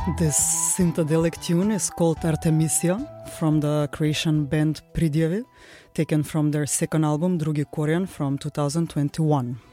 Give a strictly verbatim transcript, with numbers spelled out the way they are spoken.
This syntedelic tune is called Artemisia from the Croatian band Pridjevi, taken from their second album Drugi Korijen from two thousand twenty-one.